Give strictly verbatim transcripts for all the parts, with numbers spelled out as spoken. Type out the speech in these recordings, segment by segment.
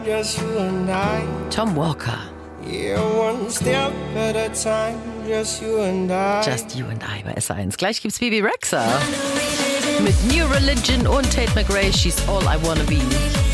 Just you and I. Tom Walker. Yeah, one step at a time. Just you and I. Just You and I bei S eins. Gleich gibt's Bebe Rexha mit New Religion und Tate McRae. She's All I Wanna Be.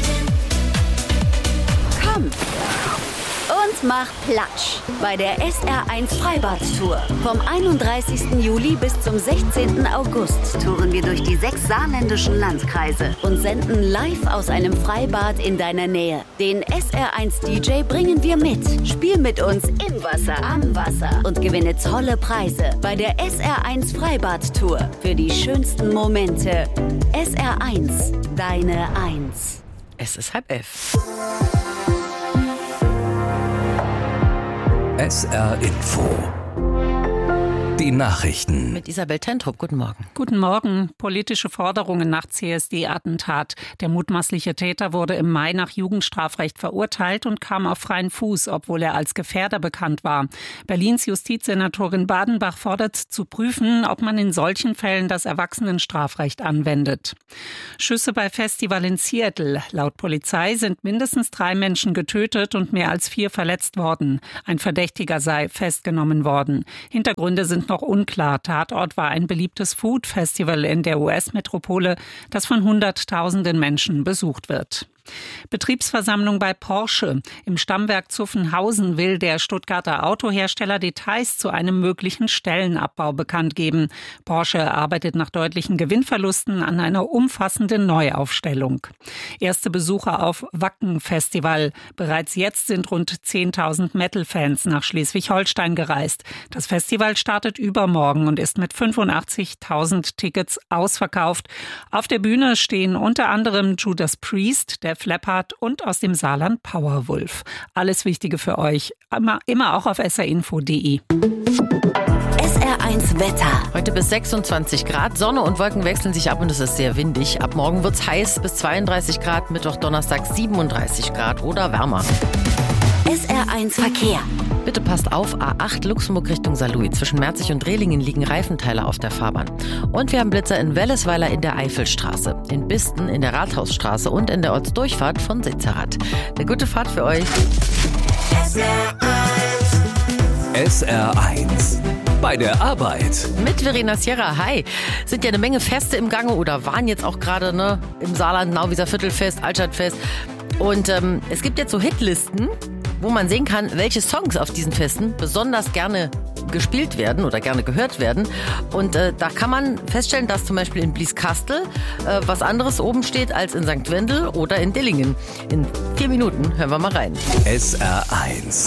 Komm und mach Platsch bei der S R eins Freibad-Tour. Vom einunddreißigsten Juli bis zum sechzehnten August touren wir durch die sechs saarländischen Landkreise und senden live aus einem Freibad in deiner Nähe. Den S R eins D J bringen wir mit. Spiel mit uns im Wasser, am Wasser und gewinne tolle Preise bei der S R eins Freibad-Tour. Für die schönsten Momente. S R eins, deine Eins. Es ist halb elf. S R Info. Die Nachrichten. Mit Isabel Tentrup, guten Morgen. Guten Morgen. Politische Forderungen nach C S D-Attentat. Der mutmaßliche Täter wurde im Mai nach Jugendstrafrecht verurteilt und kam auf freien Fuß, obwohl er als Gefährder bekannt war. Berlins Justizsenatorin Badenbach fordert zu prüfen, ob man in solchen Fällen das Erwachsenenstrafrecht anwendet. Schüsse bei Festival in Seattle. Laut Polizei sind mindestens drei Menschen getötet und mehr als vier verletzt worden. Ein Verdächtiger sei festgenommen worden. Hintergründe sind noch unklar. Tatort war ein beliebtes Food-Festival in der U S-Metropole, das von Hunderttausenden Menschen besucht wird. Betriebsversammlung bei Porsche. Im Stammwerk Zuffenhausen will der Stuttgarter Autohersteller Details zu einem möglichen Stellenabbau bekannt geben. Porsche arbeitet nach deutlichen Gewinnverlusten an einer umfassenden Neuaufstellung. Erste Besucher auf Wacken-Festival. Bereits jetzt sind rund zehntausend Metal-Fans nach Schleswig-Holstein gereist. Das Festival startet übermorgen und ist mit fünfundachtzigtausend Tickets ausverkauft. Auf der Bühne stehen unter anderem Judas Priest, der Flappard und aus dem Saarland Powerwolf. Alles Wichtige für euch, immer, immer auch auf s r info punkt d e. S R eins Wetter. Heute bis sechsundzwanzig Grad. Sonne und Wolken wechseln sich ab und es ist sehr windig. Ab morgen wird's heiß bis zweiunddreißig Grad. Mittwoch, Donnerstag siebenunddreißig Grad oder wärmer. S R eins Verkehr. Bitte passt auf, A acht Luxemburg Richtung Saarlouis. Zwischen Merzig und Rehlingen liegen Reifenteile auf der Fahrbahn. Und wir haben Blitzer in Wellesweiler in der Eifelstraße, in Bisten in der Rathausstraße und in der Ortsdurchfahrt von Sitzerath. Eine gute Fahrt für euch. S R eins. Bei der Arbeit. Mit Verena Sierra, hi. Sind ja eine Menge Feste im Gange oder waren jetzt auch gerade ne, im Saarland, Nauwieser Viertelfest, Altstadtfest. Und ähm, es gibt jetzt so Hitlisten, wo man sehen kann, welche Songs auf diesen Festen besonders gerne gespielt werden oder gerne gehört werden. Und äh, da kann man feststellen, dass zum Beispiel in Blieskastel äh, was anderes oben steht als in Sankt Wendel oder in Dillingen. In vier Minuten hören wir mal rein. S R eins.